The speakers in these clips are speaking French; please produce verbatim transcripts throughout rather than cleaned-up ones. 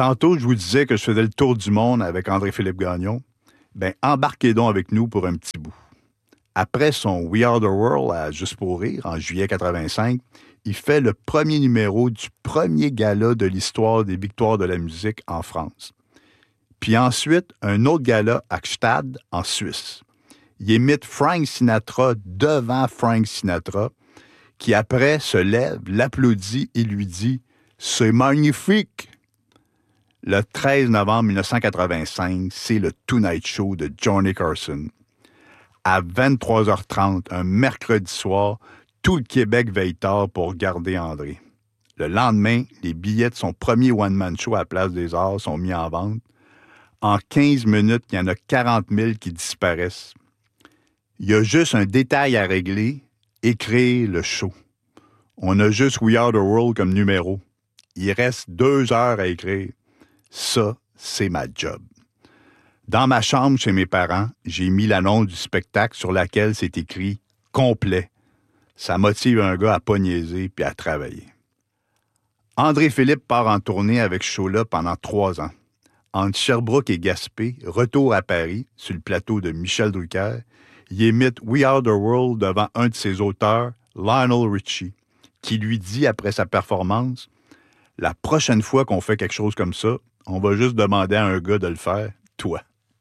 Tantôt, je vous disais que je faisais le tour du monde avec André-Philippe Gagnon. Ben, embarquez donc avec nous pour un petit bout. Après son We Are the World à Juste pour rire, en juillet quatre-vingt-cinq, il fait le premier numéro du premier gala de l'histoire des victoires de la musique en France. Puis ensuite, un autre gala à Gstaad, en Suisse. Il imite Frank Sinatra devant Frank Sinatra, qui après se lève, l'applaudit et lui dit « C'est magnifique !» Le treize novembre mille neuf cent quatre-vingt-cinq, c'est le Tonight Show de Johnny Carson. À vingt-trois heures trente, un mercredi soir, tout le Québec veille tard pour regarder André. Le lendemain, les billets de son premier one-man show à la Place des Arts sont mis en vente. En quinze minutes, il y en a quarante mille qui disparaissent. Il y a juste un détail à régler, écrire le show. On a juste We Are the World comme numéro. Il reste deux heures à écrire. Ça, c'est ma job. Dans ma chambre chez mes parents, j'ai mis l'annonce du spectacle sur laquelle c'est écrit « complet ». Ça motive un gars à pas niaiser puis à travailler. André-Philippe part en tournée avec ce show-là pendant trois ans. Entre Sherbrooke et Gaspé, retour à Paris, sur le plateau de Michel Drucker, il imite We Are the World devant un de ses auteurs, Lionel Richie, qui lui dit après sa performance « La prochaine fois qu'on fait quelque chose comme ça, on va juste demander à un gars de le faire, toi. »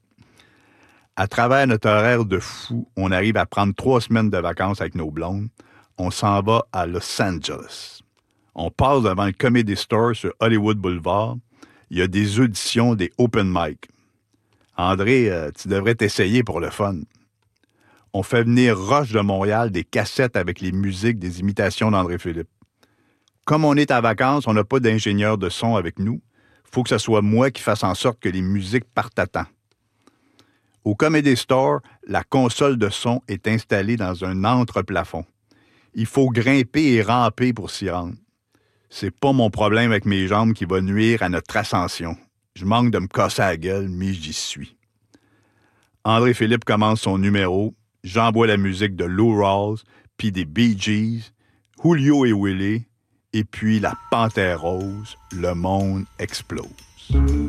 À travers notre horaire de fou, on arrive à prendre trois semaines de vacances avec nos blondes. On s'en va à Los Angeles. On passe devant le Comedy Store sur Hollywood Boulevard. Il y a des auditions, des open mic. André, euh, tu devrais t'essayer pour le fun. On fait venir Roche de Montréal des cassettes avec les musiques des imitations d'André-Philippe. Comme on est en vacances, on n'a pas d'ingénieur de son avec nous. Il faut que ce soit moi qui fasse en sorte que les musiques partent à temps. Au Comedy Store, la console de son est installée dans un entre-plafond. Il faut grimper et ramper pour s'y rendre. C'est pas mon problème avec mes jambes qui va nuire à notre ascension. Je manque de me casser la gueule, mais j'y suis. André-Philippe commence son numéro. J'envoie la musique de Lou Rawls, puis des Bee Gees, Julio et Willie, et puis la Panthère Rose. Le monde explose.